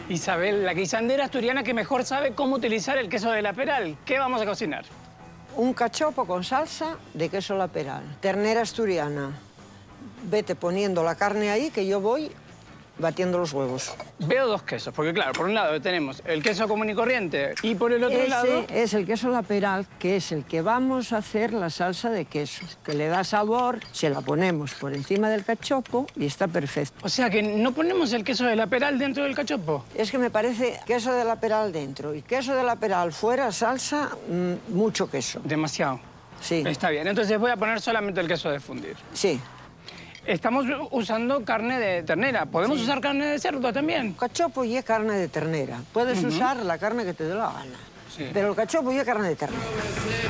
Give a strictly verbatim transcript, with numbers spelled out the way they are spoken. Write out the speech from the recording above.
Isabel, la guisandera asturiana que mejor sabe cómo utilizar el queso de la Peral. ¿Qué vamos a cocinar? Un cachopo con salsa de queso La Peral. Ternera asturiana. Vete poniendo la carne ahí, que yo voy batiendo los huevos. Veo dos quesos, porque claro, por un lado tenemos el queso común y corriente y por el otro Ese lado... es el queso La Peral, que es el que vamos a hacer la salsa de queso, que le da sabor, se la ponemos por encima del cachopo y está perfecto. O sea que no ponemos el queso de la Peral dentro del cachopo. Es que me parece queso de La Peral dentro y queso de La Peral fuera, salsa, mmm, mucho queso. Demasiado. Sí. Está bien, entonces voy a poner solamente el queso de fundir. Sí. Estamos usando carne de ternera. ¿Podemos Sí. usar carne de cerdo también? Cachopo y es carne de ternera. Puedes Uh-huh. usar la carne que te dé la gana. Sí. Pero el cachopo y es carne de ternera.